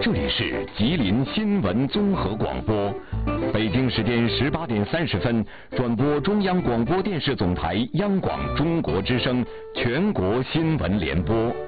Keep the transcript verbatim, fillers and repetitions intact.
这里是吉林新闻综合广播，北京时间十八点三十分，转播中央广播电视总台央广中国之声全国新闻联播。